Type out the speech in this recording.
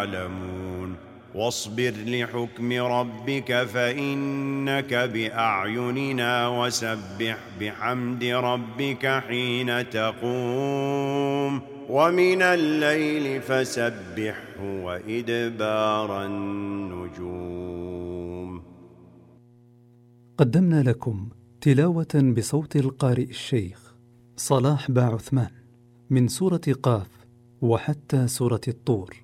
يعلمون واصبر لحكم ربك فإنك بأعيننا وسبح بحمد ربك حين تقوم ومن الليل فسبحه وإدبار النجوم. قدمنا لكم تلاوة بصوت القارئ الشيخ صلاح باعثمان من سورة قاف وحتى سورة الطور.